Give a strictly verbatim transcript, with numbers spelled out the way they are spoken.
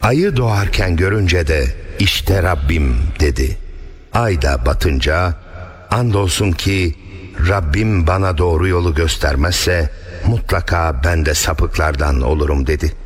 Ayı doğarken görünce de işte Rabbim dedi. Ay da batınca andolsun ki Rabbim bana doğru yolu göstermezse mutlaka ben de sapıklardan olurum dedi.